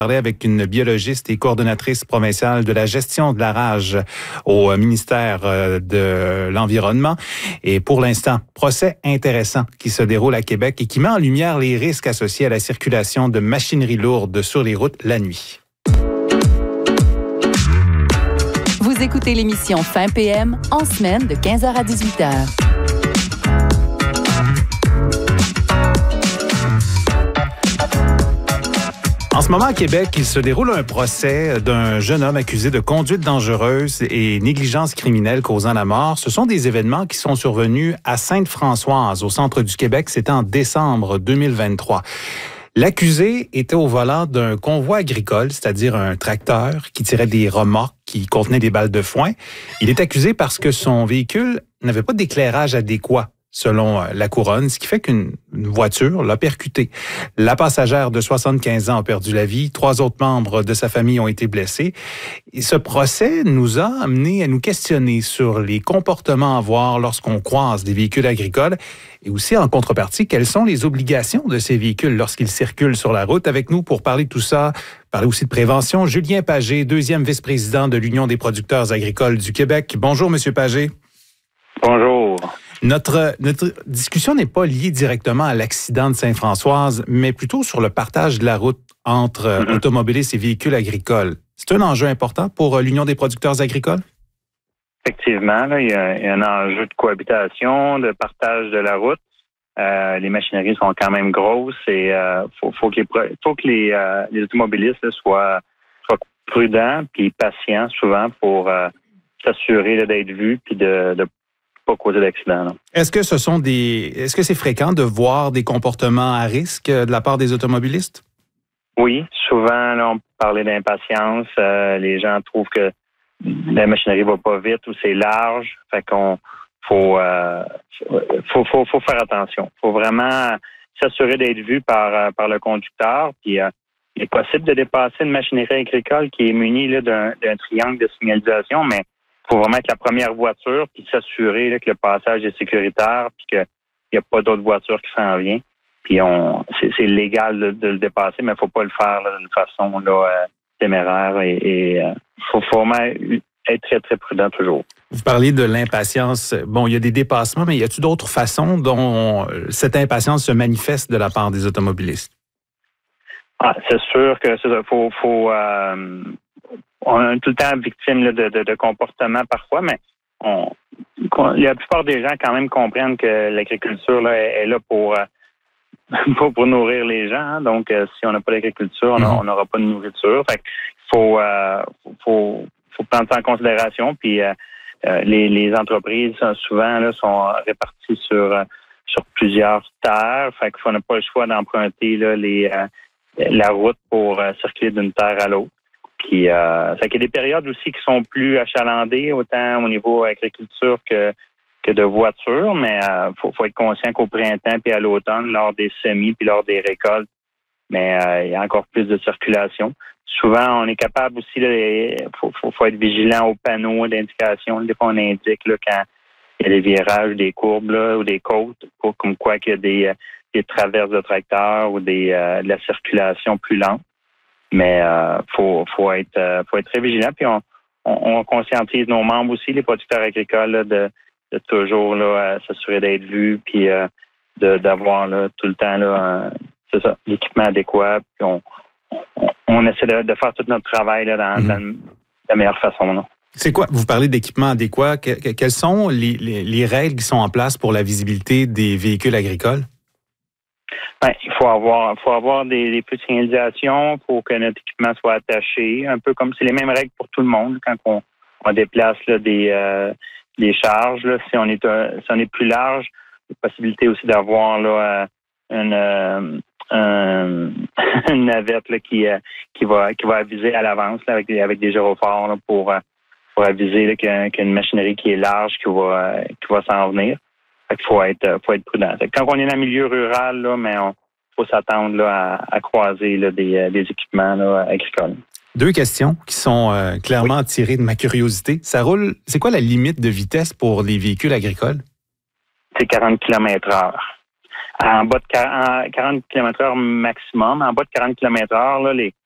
Parler avec une biologiste et coordonnatrice provinciale de la gestion de la rage au ministère de l'Environnement. Et pour l'instant, procès intéressant qui se déroule à Québec et qui met en lumière les risques associés à la circulation de machinerie lourde sur les routes la nuit. Vous écoutez l'émission Fin PM en semaine de 15h à 18h. En ce moment, à Québec, il se déroule un procès d'un jeune homme accusé de conduite dangereuse et négligence criminelle causant la mort. Ce sont des événements qui sont survenus à Sainte-Françoise, au centre du Québec. C'était en décembre 2023. L'accusé était au volant d'un convoi agricole, c'est-à-dire un tracteur qui tirait des remorques qui contenaient des balles de foin. Il est accusé parce que son véhicule n'avait pas d'éclairage adéquat, selon la couronne, ce qui fait qu'une voiture l'a percuté. La passagère de 75 ans a perdu la vie. 3 autres membres de sa famille ont été blessés. Et ce procès nous a amené à nous questionner sur les comportements à avoir lorsqu'on croise des véhicules agricoles et aussi, en contrepartie, quelles sont les obligations de ces véhicules lorsqu'ils circulent sur la route. Avec nous pour parler de tout ça, parler aussi de prévention, Julien Pagé, 2e vice-président de l'Union des producteurs agricoles du Québec. Bonjour, Monsieur Pagé. Bonjour. Notre discussion n'est pas liée directement à l'accident de Sainte-Françoise, mais plutôt sur le partage de la route entre automobilistes et véhicules agricoles. C'est un enjeu important pour l'Union des producteurs agricoles? Effectivement, là, il y a un enjeu de cohabitation, de partage de la route. Les machineries sont quand même grosses et faut que les automobilistes là, soient prudents puis patients souvent pour s'assurer là, d'être vus puis de pas causer d'accident. Là. Est-ce que c'est fréquent de voir des comportements à risque de la part des automobilistes? Oui, souvent là, on parlait d'impatience. Les gens trouvent que la machinerie va pas vite ou c'est large. Fait qu'on faut faire attention. Faut vraiment s'assurer d'être vu par le conducteur. Puis il est possible de dépasser une machinerie agricole qui est munie là, d'un triangle de signalisation, mais il faut vraiment être la première voiture puis s'assurer là, que le passage est sécuritaire puis qu'il n'y a pas d'autres voitures qui s'en viennent. Puis c'est légal de le dépasser, mais il ne faut pas le faire là, d'une façon là, téméraire et faut vraiment être très, très prudent toujours. Vous parlez de l'impatience. Bon, il y a des dépassements, mais y a-t-il d'autres façons dont cette impatience se manifeste de la part des automobilistes? C'est sûr que on est tout le temps victime là, de comportements parfois, mais la plupart des gens quand même comprennent que l'agriculture là, est là pour nourrir les gens. Hein. Donc, si on n'a pas d'agriculture, on n'aura pas de nourriture. Fait qu'il faut prendre ça en considération. Puis les entreprises souvent là, sont réparties sur plusieurs terres. Fait qu'on n'a pas le choix d'emprunter là, la route pour circuler d'une terre à l'autre. Puis fait qu'il y a des périodes aussi qui sont plus achalandées, autant au niveau agriculture que de voitures, mais faut être conscient qu'au printemps puis à l'automne, lors des semis puis lors des récoltes, mais il y a encore plus de circulation. Souvent, on est capable aussi, faut être vigilant aux panneaux d'indication. Des fois, on indique là, quand il y a des virages, des courbes là, ou des côtes, comme quoi qu'il y a des traverses de tracteurs ou de la circulation plus lente. Mais faut être très vigilant. Puis on conscientise nos membres aussi, les producteurs agricoles, là, de toujours là, s'assurer d'être vus, puis d'avoir là, tout le temps là, l'équipement adéquat. Puis on essaie de faire tout notre travail là, dans la meilleure façon. Là. C'est quoi? Vous parlez d'équipement adéquat. Quelles sont les règles qui sont en place pour la visibilité des véhicules agricoles? Ben, il faut avoir des feux de signalisation pour que notre équipement soit attaché. Un peu comme c'est les mêmes règles pour tout le monde quand on déplace là, des charges. Là, si on est plus large, il y a possibilité aussi d'avoir là, une navette là, qui va aviser à l'avance là, avec des gyrophares là, pour aviser là, qu'il y a une machinerie qui est large qui va s'en venir. Il faut être prudent. Quand on est dans le milieu rural, là, mais faut s'attendre là, à croiser là, des équipements là, agricoles. 2 questions qui sont clairement tirées de ma curiosité. Ça roule. C'est quoi la limite de vitesse pour les véhicules agricoles? C'est 40 km/h. En bas de 40 km/h maximum. En bas de 40 km/h, là, les